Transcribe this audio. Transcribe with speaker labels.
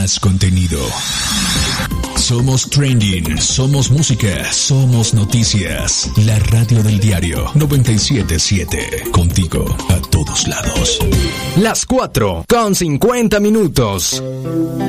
Speaker 1: más contenido. Somos trending, somos música, somos noticias. La radio del diario 97.7. Contigo a todos lados.
Speaker 2: Las 4:50 minutos.